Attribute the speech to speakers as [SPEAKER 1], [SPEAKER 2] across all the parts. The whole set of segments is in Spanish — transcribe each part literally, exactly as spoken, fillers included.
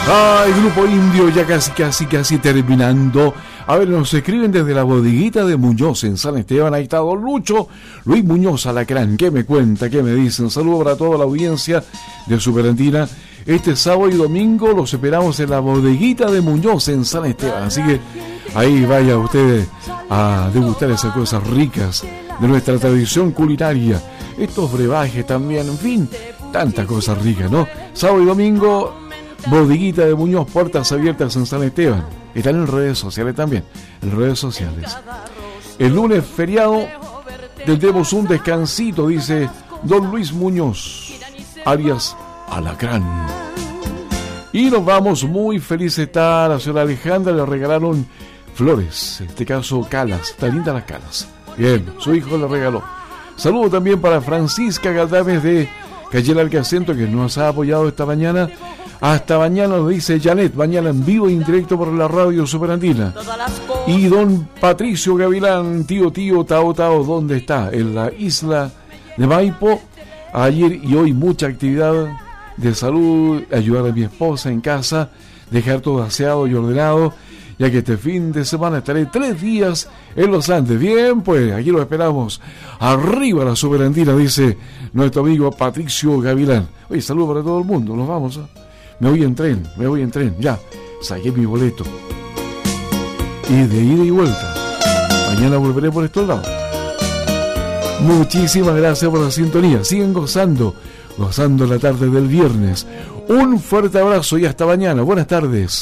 [SPEAKER 1] Ay, Grupo Indio, ya casi, casi, casi terminando. A ver, nos escriben desde la bodeguita de Muñoz en San Esteban. Ahí está Don Lucho, Luis Muñoz Alacrán. ¿Qué me cuenta? ¿Qué me dicen? Un saludo para toda la audiencia de Superandina. Este sábado y domingo los esperamos en la bodeguita de Muñoz en San Esteban. Así que ahí vaya ustedes a degustar esas cosas ricas de nuestra tradición culinaria. Estos brebajes también, en fin, tantas cosas ricas, ¿no? Sábado y domingo, bodeguita de Muñoz, puertas abiertas en San Esteban. Están en redes sociales también, en redes sociales. El lunes feriado tendremos un descansito, dice Don Luis Muñoz, alias Alacrán. Y nos vamos, muy feliz está la señora Alejandra, le regalaron flores, en este caso calas, está linda las calas. Bien, su hijo le regaló. Saludo también para Francisca Galdames de Calle Larcacento, que nos ha apoyado esta mañana. Hasta mañana, nos dice Janet, mañana en vivo e indirecto por la radio Superandina. Y don Patricio Gavilán, tío, tío, Tao, Tao, ¿dónde está? En la isla de Maipo. Ayer y hoy mucha actividad de salud, ayudar a mi esposa en casa, dejar todo aseado y ordenado, ya que este fin de semana estaré tres días en los Andes. Bien, pues aquí lo esperamos. Arriba la Superandina, dice nuestro amigo Patricio Gavilán. Oye, saludos para todo el mundo, nos vamos, ¿eh? Me voy en tren, me voy en tren, ya, saqué mi boleto. Y de ida y vuelta. Mañana volveré por estos lados. Muchísimas gracias por la sintonía. Siguen gozando, gozando la tarde del viernes. Un fuerte abrazo y hasta mañana. Buenas tardes.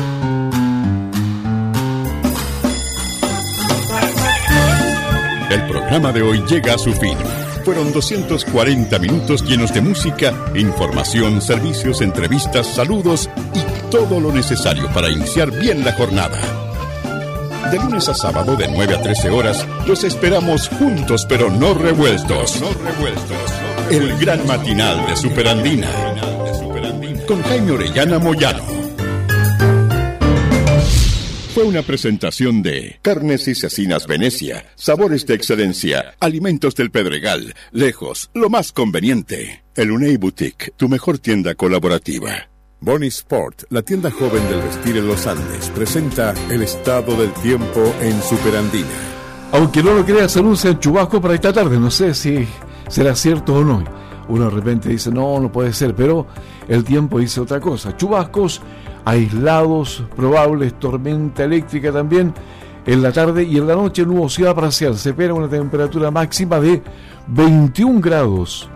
[SPEAKER 2] El programa de hoy llega a su fin. Fueron doscientos cuarenta minutos llenos de música, información, servicios, entrevistas, saludos y todo lo necesario para iniciar bien la jornada. De lunes a sábado de nueve a trece horas, los esperamos juntos pero no revueltos. No revueltos. El gran matinal de Superandina. Con Jaime Orellana Moyano. Fue una presentación de Carnes y Cecinas Venecia, sabores de excelencia, alimentos del Pedregal, lejos, lo más conveniente. El Unei Boutique, tu mejor tienda colaborativa. Bonnie Sport, la tienda joven del vestir en los Andes, presenta el estado del tiempo en Superandina.
[SPEAKER 1] Aunque no lo crea, se anuncia el chubasco para esta tarde. No sé si será cierto o no. Uno de repente dice, no, no puede ser, pero el tiempo dice otra cosa. Chubascos aislados, probables, tormenta eléctrica también en la tarde y en la noche nubosidad parcial. Se espera una temperatura máxima de veintiún grados